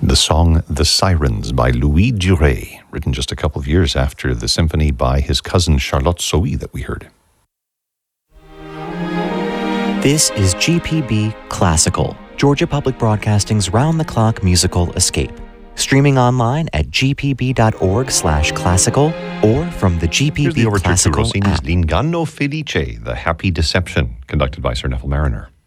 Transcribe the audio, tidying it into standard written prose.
The song The Sirens by Louis Duret, written just a couple of years after the symphony by his cousin Charlotte Sohi that we heard. This is GPB Classical, Georgia Public Broadcasting's round-the-clock musical escape. Streaming online at gpb.org/classical or from the GPB Here's the overture to Classical Rossini's app. L'Inganno Felice, The Happy Deception, conducted by Sir Neville Marriner.